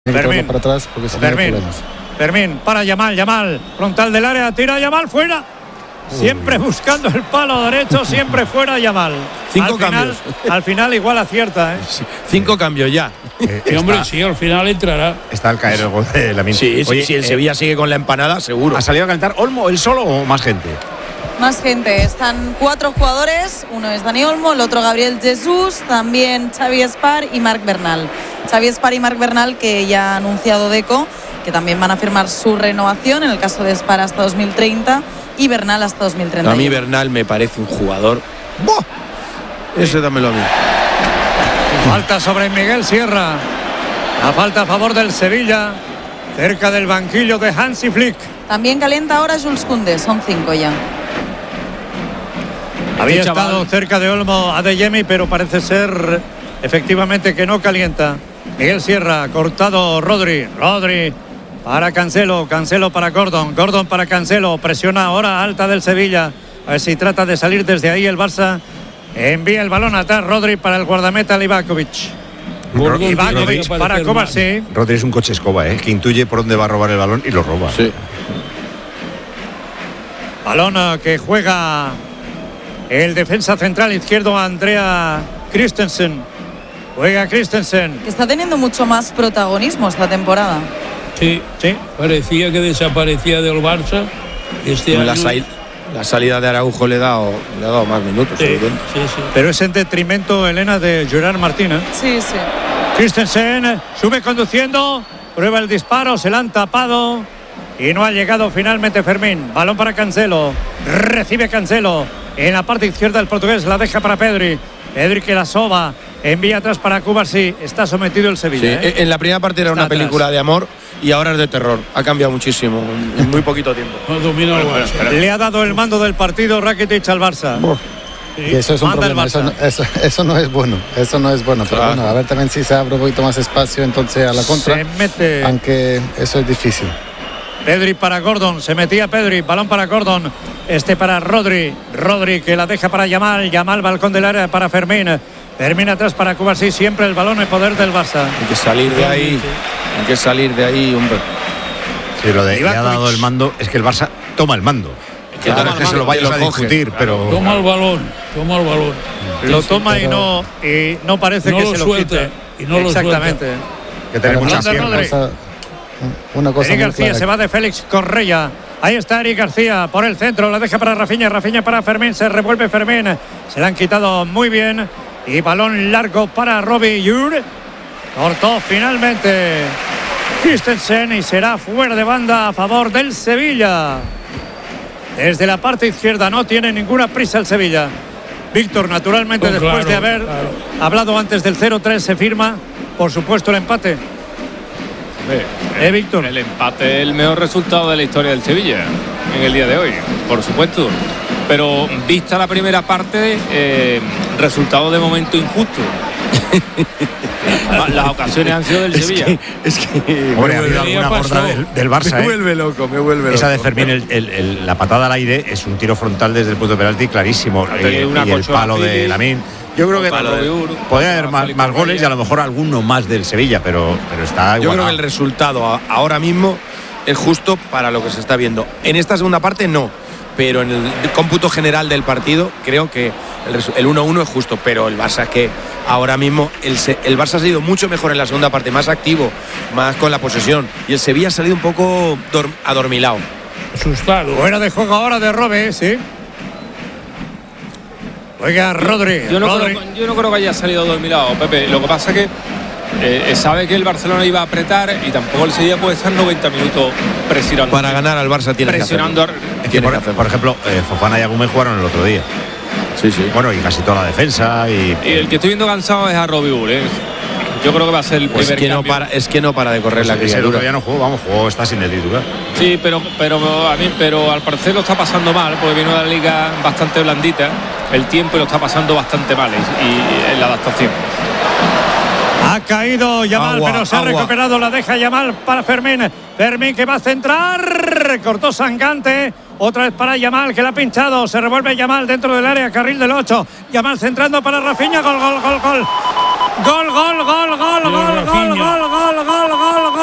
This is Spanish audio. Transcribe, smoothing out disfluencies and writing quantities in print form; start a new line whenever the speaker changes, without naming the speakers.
Fermín para atrás porque si no hay problemas.
Fermín para Yamal, frontal del área, tira Yamal fuera. Siempre buscando el palo derecho, siempre fuera Yamal.
5 cambios.
Al final igual acierta, ¿eh?
5 cambios ya.
Hombre, sí, al final entrará.
Está al caer el gol de Lamine.
Sí, si el Sevilla sigue con la empanada, seguro.
¿Ha salido a calentar Olmo él solo o más gente?
Más gente, están 4 jugadores, uno es Dani Olmo, el otro Gabriel Jesús, también Xavi Espar y Marc Bernal. Xavi Espar y Marc Bernal, que ya ha anunciado Deco, que también van a firmar su renovación, en el caso de Espar hasta 2030 y Bernal hasta 2030.
A mí Bernal me parece un jugador. ¡Buah! Ese dámelo a mí.
Falta sobre Miguel Sierra. La falta a favor del Sevilla, cerca del banquillo de Hansi Flick.
También calienta ahora Jules Koundé, son 5 ya.
Había estado cerca de Olmo Adeyemi, pero parece ser efectivamente que no calienta. Miguel Sierra, cortado Rodri para Cancelo para Gordon para Cancelo, presiona ahora alta del Sevilla, a ver si trata de salir desde ahí el Barça. Envía el balón atrás Rodri para el guardameta Livakovic. Ivakovic para Kovacic.
Rodri es un coche escoba, que intuye por dónde va a robar el balón y lo roba.
Sí.
Balón que juega el defensa central izquierdo Andrea Christensen. Juega Christensen.
Que está teniendo mucho más protagonismo esta temporada.
Sí. Parecía que desaparecía del Barça. Este año...
La salida de Araujo le ha dado más minutos.
Sí.
Pero es en detrimento, Elena, de Gerard Martín.
Sí.
Christensen sube conduciendo, prueba el disparo, se la han tapado y no ha llegado finalmente Fermín. Balón para Cancelo, recibe Cancelo en la parte izquierda del portugués, la deja para Pedri que la soba, envía atrás para Kovacic. Está sometido el Sevilla.
Sí, en la primera parte era una película de amor y ahora es de terror. Ha cambiado muchísimo en muy poquito tiempo.
Le ha dado el mando del partido Rakitic al Barça.
Y eso es un problema, eso no es bueno. Eso no es bueno. Pero bueno, a ver también si se abre un poquito más espacio entonces a la contra.
Se mete.
Aunque eso es difícil.
Pedri para Gordon, se metía Pedri, balón para Gordon, para Rodri que la deja para Yamal, balcón del área para Fermín atrás para Kovacic, siempre el balón en poder del Barça.
Hay que salir de ahí, hombre.
Sí, lo de le ha dado el mando, es que el Barça toma el mando. Que se lo vayas a discutir, pero
toma el balón.
Lo toma y no parece que se lo quite.
Y no
exactamente.
Lo
que tenemos mucha
una cosa
Eric García se va de Félix Correia. Ahí está Eric García por el centro, la deja para Rafinha para Fermín, se revuelve Fermín, se la han quitado muy bien y balón largo para Robbie Jur. Cortó finalmente Christensen y será fuera de banda a favor del Sevilla. Desde la parte izquierda no tiene ninguna prisa el Sevilla. Víctor, naturalmente, después de haber hablado antes del 0-3, se firma, por supuesto, el empate. Víctor.
El empate es el mejor resultado de la historia del Sevilla en el día de hoy, por supuesto. Pero vista la primera parte, resultado de momento injusto. Las ocasiones han sido del Sevilla.
Hombre, ha habido alguna gorda del Barça.
Me vuelve loco.
Esa de Fermín, la patada al aire es un tiro frontal desde el punto de penalti clarísimo. Y el palo de Lamine. Yo creo que podría haber más goles y a lo mejor alguno más del Sevilla, pero está igual.
Yo creo que el resultado ahora mismo es justo para lo que se está viendo. En esta segunda parte no, pero en el cómputo general del partido creo que el 1-1 es justo, pero el Barça es que ahora mismo el Barça ha salido mucho mejor en la segunda parte, más activo, más con la posesión, y el Sevilla ha salido un poco adormilado.
Asustado.
Fuera de juego ahora de Robbe, sí. Oiga, Rodri.
Yo no creo que haya salido adormilado, Pepe. Lo que pasa es que sabe que el Barcelona iba a apretar y tampoco el Sevilla puede estar 90 minutos presionando.
Para ganar al Barça tiene
presionando
que hacerlo.
Por ejemplo, Fofana y Agümen jugaron el otro día.
Sí.
Bueno, y casi toda la defensa. Y
el que estoy viendo cansado es a Robbie Hull, Yo creo que va a ser el primer cambio.
Es que no para de correr la criatura.
El otro día no jugó, está sin el titular.
Sí, pero al parecer lo está pasando mal, porque vino de la liga bastante blandita el tiempo y lo está pasando bastante mal y en la adaptación.
Ha caído Yamal, pero se ha recuperado, la deja Yamal para Fermín que va a centrar, cortó Sangante, otra vez para Yamal que la ha pinchado, se revuelve Yamal dentro del área, carril del 8, Yamal centrando para Rafinha, gol. Gol, gol, gol, gol, gol, gol, gol, gol, gol, gol, gol.